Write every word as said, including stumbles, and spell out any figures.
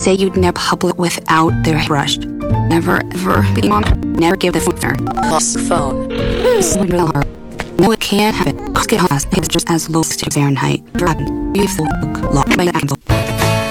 say you'd never public without their hair brushed. Never ever be mom. Never give the phone. Lost phone. No, it can't happen. Cause get hot. It's just as low as Fahrenheit. You look locked by the